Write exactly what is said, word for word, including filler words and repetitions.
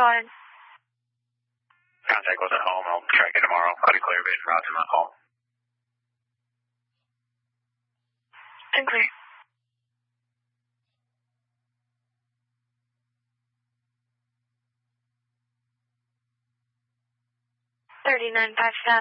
calling. Contact wasn't home. I'll try again tomorrow. I'll declare bid for out to my call. And clear. thirty-nine five seven.